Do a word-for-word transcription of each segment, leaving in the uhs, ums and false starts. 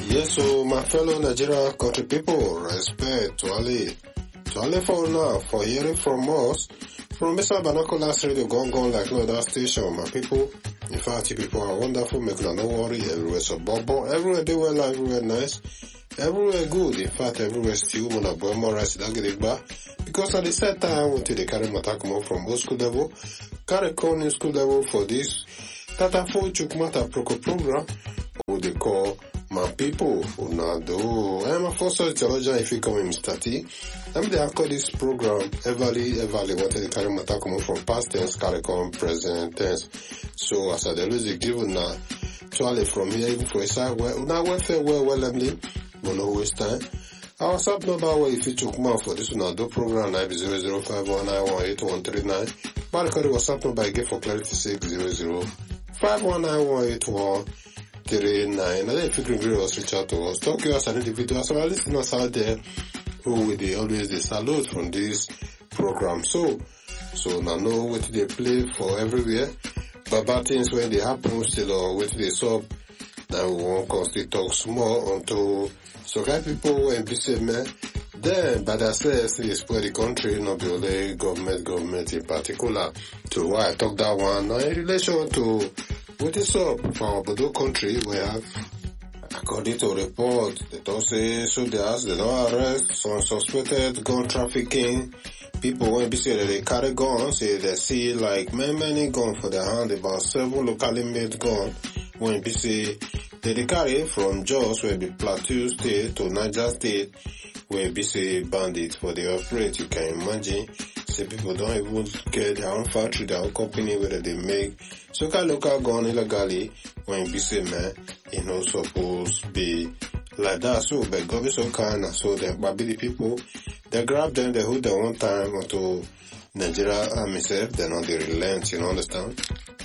Yes, so my fellow Nigeria country people, respect to Ali. To Ali for now, for hearing from us, from Mister Banakolas Radio, gone gone like no other station, my people. In fact, you people are wonderful, make no worry, everywhere so bubble, everywhere they well, everywhere nice, everywhere good. In fact, everywhere still, when I boy more rice, don't get it back. Because at the same time, I want to carry my come from old school level, carry con new school level for this, Tata for Chukmata Proco program, what they call my people, Unado. I am a first theologian if you come in Mister T. I'm the call this program, Everly, Everly, what they carry my come from past tense, carry come present tense. So, as I always give now, actually from here, even for a side, well, now welfare, well, well, I'm but no waste time. Our WhatsApp number where if you took more for this one, do program nine zero zero five one nine one eight one three nine. But I call the WhatsApp number again for clarity six zero zero five one nine one eight one three nine. And then if you can agree us, reach out to us. Talk to us and individuals. So our listeners out there who will they always they salute from this program. So, so now know what they play for everywhere. But bad things when they happen still or what they sub. Now we won't constantly talk small until so guy people when be say man, then by that says is for the country, not the only government, government in particular. To why I talk that one now in relation to what is up for our Bodo country where according to report they don't say so they ask they don't arrest some suspected gun trafficking people when be say that they carry guns, say they see like many many guns for their hand, about seven locally made guns when be say they, they carry from Jos where be Plateau State to Niger State where be say bandits for the operate. You can imagine say people don't even get their own factory, their own company where they make so kind local gun illegally when be say man you know supposed be like that. So but God be so kind and so then but the people they grab them, they hold them one time until Nigeria army self, they not they relent, you know understand?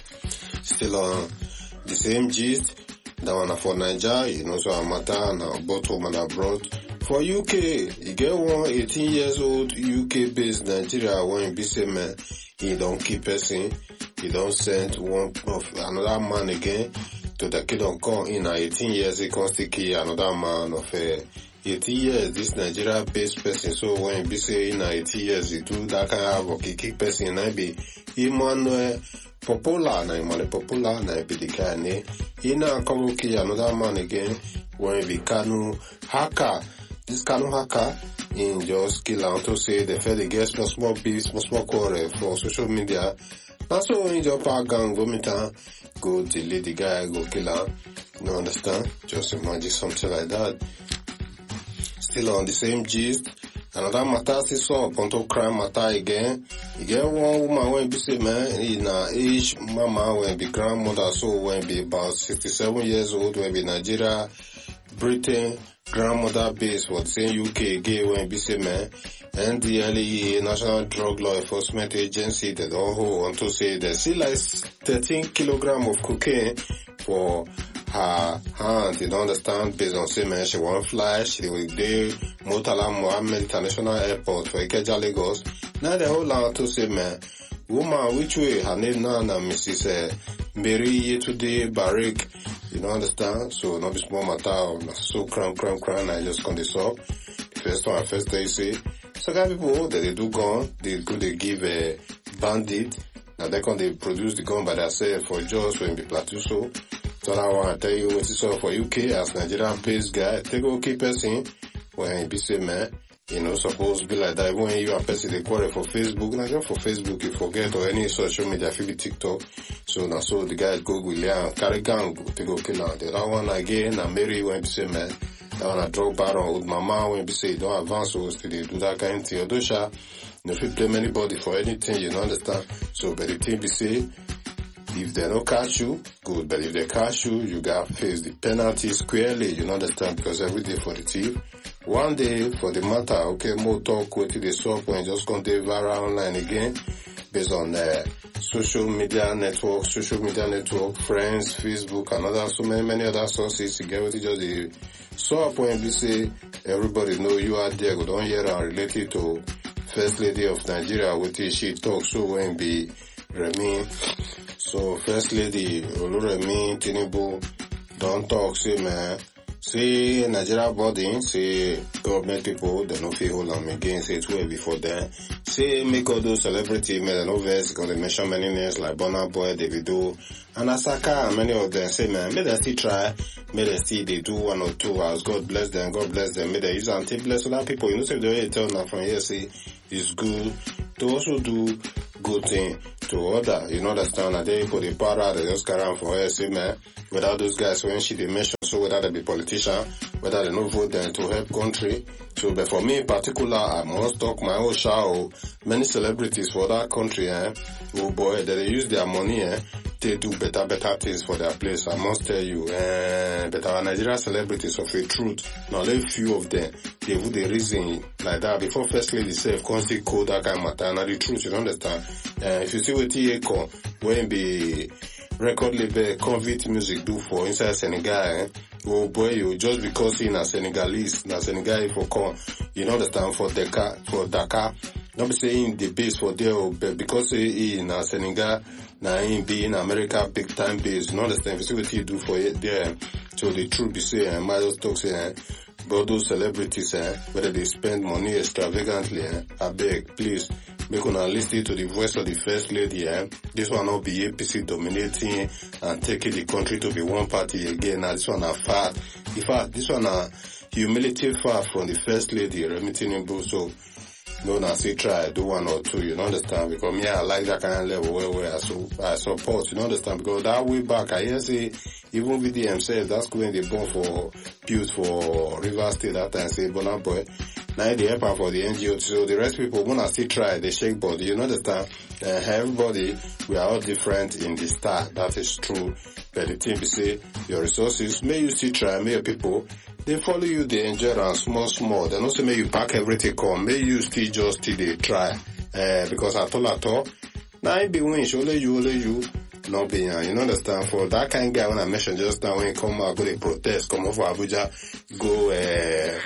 Still on the same gist. That one for Nigeria, you know, so a matter now, both home and abroad. For U K, you get one eighteen years old U K based Nigeria, when be say man, he don't keep person, he don't send one of another man again to the kid on call in eighteen years, he can still kill another man of uh, eighteen years, this Nigeria based person, so when be say in eighteen years, he do that kind of work, he keep person, and be Emmanuel Popular, na Emmanuel Popular, na be the kind, he now come kill another man again, when be Kanu hacker, this Kanu hacker, in just kill out to say the fair the get small small piece, small small quarrel for social media. That's so in your park gang go meet her, go delete the guy, go kill her. You understand? Just imagine something like that. Still on the same gist. Another matter is up onto crime matter again. You get one woman when be say man in a age mama when be grandmother, so when be about sixty-seven years old, when be Nigeria, Britain, grandmother base for the same U K again when be say man. N D L E A, National Drug Law Enforcement Agency, they don't hold on to say they see like thirteen kilogram of cocaine for her hand. You don't understand, based on say man, she won't fly, she will do Murtala Mohammed International Airport for Ikeja, Lagos. Now they hold on to say man, woman, which way her name now, now Missus Uh, Mary Yetude Barik. You don't understand? So not be small matter, so cram, cram, cram, I just come this up. First one, first day say, so guys people that they do gun, they go they give a bandit, now they can they produce the gun by themselves for just when be plateau. So, so I want to tell you what is up for U K as Nigerian based guy, they go keep person when he be say man, you know, supposed to be like that. When you are person they quarrel for Facebook, not just for Facebook, you forget or any social media, if you TikTok. So now so the guys go with Leon, carry gun, go to go kill her. The other one again, and Mary when be say man. That one a drug baron with mama when be say don't advance so still they do that kind of thing. Odosha, you know, if you blame anybody for anything, you don't understand. So but the thing be say, if they don't catch you, good. But if they catch you, you gotta face the penalty squarely, you don't understand, because every day for the thief. One day for the matter, okay, more talk with the soft when just come to viral online again, based on uh, social media network, social media network, friends, Facebook, and other so many many other sources. You get what you just the so up when we say everybody know you are there, go don't hear and related to First Lady of Nigeria, what she talk so when be Remi. So First Lady Oluremi Tinubu don't talk say man. say Nigeria body, say government people, they no feel hold on again, say it will before them. Say make all those celebrities, may they no vex, because they mention many names like Burna Boy, Davido, and Asaka, and many of them say, man, may they still try, may they still they do one or two hours. God bless them, God bless them, may they use and take bless other people. You know, say the way you tell them from here, say it's good to also do good thing to other. You know, understand that they put the power, they just carry on for here, say, man, without those guys, when she they mention, so whether they be politician, whether they no vote them to help country. So, but for me in particular, I must talk my own show. Many celebrities for that country, eh, oh boy, they use their money, eh, they do better, better things for their place. I must tell you, eh, but our Nigerian celebrities of a truth, not a few of them, they would the reason like that before first lady say, constantly code that kind of matter, and the truth, you understand? Uh, if you see what T A come, when be record label convict music do for inside Senegal, eh? Oh boy, you just because he na Senegalese, na Senegal for come, you know understand, for Dakar, for Dakar, not be saying the base for there, but because he na Senegal, na he be in America big time base, you know understand, if you see what he do for it there, so the truth be say, and my just talk say, eh? But those celebrities, eh, whether they spend money extravagantly, eh, I beg, please, make una listen to the voice of the first lady, eh. This one not be A P C dominating and taking the country to be one party again. Now this one are far, in fact, this one are humility far from the first lady, remitting in Boo. So, no, now say try, do one or two, you know understand? Because me, I like that kind of level where, where I, so, I support, you know understand? Because that way back, I hear say, even with the themselves, that's when they born for Pews for River State that time, say, Burna Boy. Now they help for the N G O. So the rest people wanna still try, they shake body, you know understand? Uh, everybody, we are all different in the start, that is true. But the thing we say, your resources, may you still try, may your people, they follow you, they enjoy and small, small. They also may you pack everything come, may you still just still they try. Uh, because at all at all, now it be winch, only you, only you. No be, uh, you know understand, for that kind of guy when I mentioned just now, when he come out, go to protest, come over Abuja, go, uh,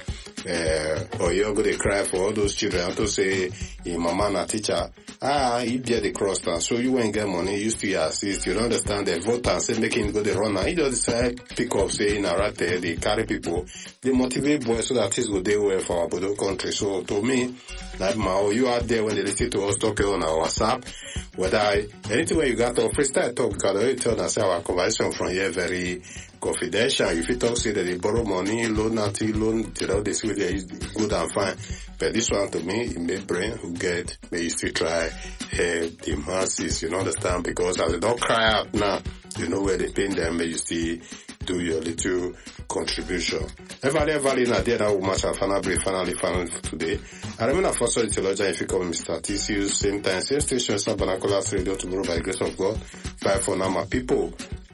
uh, or you go to cry for all those children, to say, your mama na teacher, ah, he bear the cross now, so you won't get money, you still assist, you don't understand, the vote and say, make him go the run now, he just decide, pick up, say, narrate, they carry people, they motivate boys so that things will do well for our Bodo country. So to me, like my, you out there when they listen to us talking on our WhatsApp, whether I, anything where you got to freestyle talk, because I already tell us our conversation from here very confidential. If you talk, say that they borrow money, loan, nothing, loan, you know, they see they is good and fine. But this one to me, it may brain who get, may you still try, help the masses, you know, understand? Because as they don't cry out now, you know where they pay them, may you still do your little contribution. Everybody, everybody, na there that will match our final brief, finally, finally today. I remember first of the theologian, if you come Mister T C U, same time, same station, Sabanacolas Radio, tomorrow by the grace of God. Bye for now, my people.